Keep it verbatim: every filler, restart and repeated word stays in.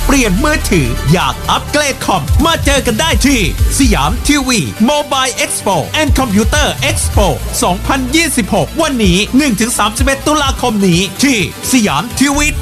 เปลี่ยนมือถืออยากอัปเกรดคอมมาเจอกันได้ที่สยามทีวีโมบายเอ็กซ์โปแอนด์คอมพิวเตอร์เอ็กซ์โปสองพันยี่สิบหกวันนี้ หนึ่งถึงสามสิบเอ็ด ตุลาคมนี้ที่สยามทีวี